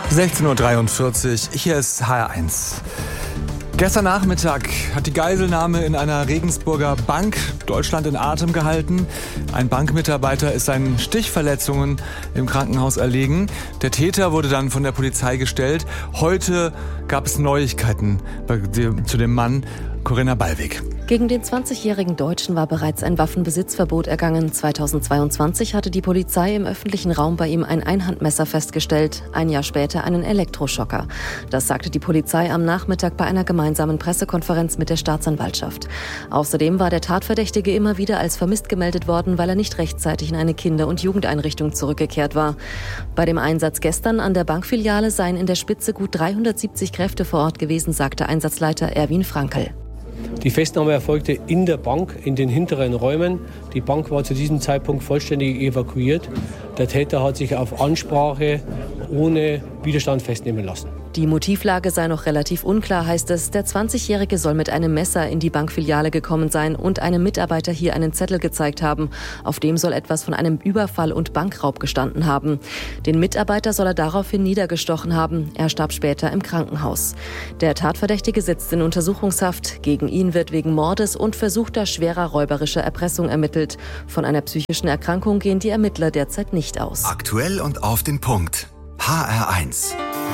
16:43 Uhr, hier ist HR1. Gestern Nachmittag hat die Geiselnahme in einer Regensburger Bank Deutschland in Atem gehalten. Ein Bankmitarbeiter ist seinen Stichverletzungen im Krankenhaus erlegen. Der Täter wurde dann von der Polizei gestellt. Heute gab es Neuigkeiten zu dem Mann. Corinna Ballweg. Gegen den 20-jährigen Deutschen war bereits ein Waffenbesitzverbot ergangen. 2022 hatte die Polizei im öffentlichen Raum bei ihm ein Einhandmesser festgestellt, ein Jahr später einen Elektroschocker. Das sagte die Polizei am Nachmittag bei einer gemeinsamen Pressekonferenz mit der Staatsanwaltschaft. Außerdem war der Tatverdächtige immer wieder als vermisst gemeldet worden, weil er nicht rechtzeitig in eine Kinder- und Jugendeinrichtung zurückgekehrt war. Bei dem Einsatz gestern an der Bankfiliale seien in der Spitze gut 370 Kräfte vor Ort gewesen, sagte Einsatzleiter Erwin Frankl. Die Festnahme erfolgte in der Bank, in den hinteren Räumen. Die Bank war zu diesem Zeitpunkt vollständig evakuiert. Der Täter hat sich auf Ansprache ohne Widerstand festnehmen lassen. Die Motivlage sei noch relativ unklar, heißt es. Der 20-Jährige soll mit einem Messer in die Bankfiliale gekommen sein und einem Mitarbeiter hier einen Zettel gezeigt haben. Auf dem soll etwas von einem Überfall und Bankraub gestanden haben. Den Mitarbeiter soll er daraufhin niedergestochen haben. Er starb später im Krankenhaus. Der Tatverdächtige sitzt in Untersuchungshaft. Gegen ihn wird wegen Mordes und versuchter schwerer räuberischer Erpressung ermittelt. Von einer psychischen Erkrankung gehen die Ermittler derzeit nicht aus. Aktuell und auf den Punkt. HR1.